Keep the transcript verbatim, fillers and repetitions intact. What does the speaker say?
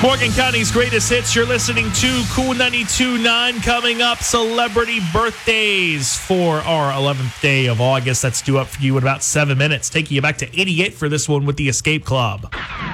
Morgan County's greatest hits. You're listening to Cool ninety-two point nine. Coming up, celebrity birthdays for our eleventh day of August. That's due up for you in about seven minutes. Taking you back to eighty-eight for this one with the Escape Club.